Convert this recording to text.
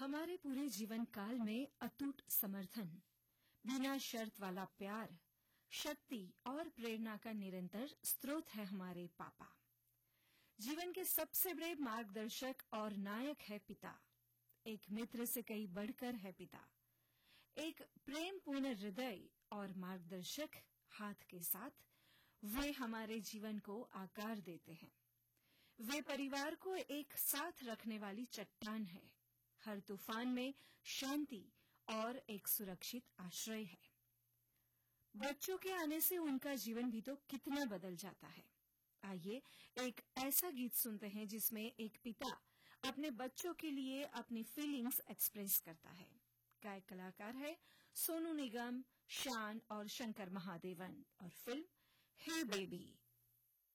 हमारे पूरे जीवन काल में अटूट समर्थन, बिना शर्त वाला प्यार, शक्ति और प्रेरणा का निरंतर स्रोत है हमारे पापा। जीवन के सबसे बड़े मार्गदर्शक और नायक है पिता। एक मित्र से कहीं बढ़कर है पिता। एक प्रेमपूर्ण हृदय और मार्गदर्शक हाथ के साथ वे हमारे जीवन को आकार देते हैं। वे परिवार को एक साथ रखने वाली चट्टान है, हर तूफान में शांति और एक सुरक्षित आश्रय है। बच्चों के आने से उनका जीवन भी तो कितना बदल जाता है। आइए एक ऐसा गीत सुनते हैं जिसमें एक पिता अपने बच्चों के लिए अपनी फीलिंग्स एक्सप्रेस करता है। गायक कलाकार है सोनू निगम, शान और शंकर महादेवन और फिल्म हे बेबी।